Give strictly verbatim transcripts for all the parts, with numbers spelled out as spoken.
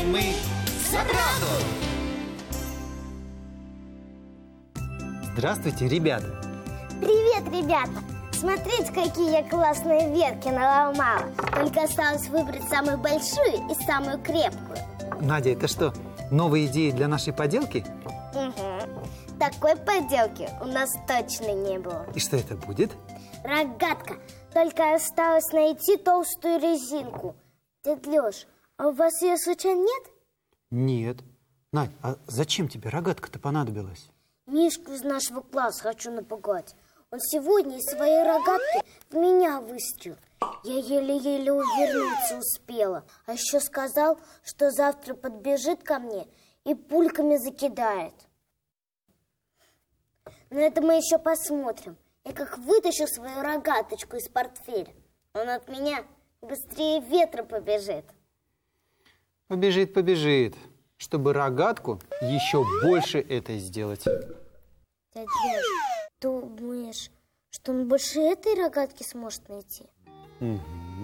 мы за правду! Здравствуйте, ребята! Привет, ребята! Смотрите, какие я классные ветки наломала. Только осталось выбрать самую большую и самую крепкую. Надя, это что, новые идеи для нашей поделки? Угу. Такой поделки у нас точно не было. И что это будет? Рогатка. Только осталось найти толстую резинку. Дядь Лёш, а у вас ее случайно нет? Нет. Надь, а зачем тебе рогатка-то понадобилась? Мишку из нашего класса хочу напугать. Он сегодня из своей рогатки в меня выстрелил. Я еле-еле увернуться успела. А еще сказал, что завтра подбежит ко мне и пульками закидает. Но это мы еще посмотрим. Я как вытащу свою рогаточку из портфеля, он от меня быстрее ветра побежит. Побежит, побежит, чтобы рогатку еще больше это сделать. Дядя Лёш, думаешь, что он больше этой рогатки сможет найти? Угу.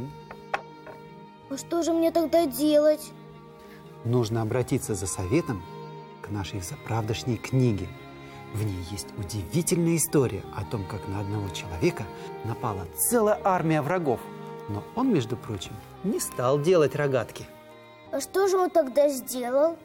А что же мне тогда делать? Нужно обратиться за советом к нашей заправдошней книге. В ней есть удивительная история о том, как на одного человека напала целая армия врагов. Но он, между прочим, не стал делать рогатки. А что же он тогда сделал?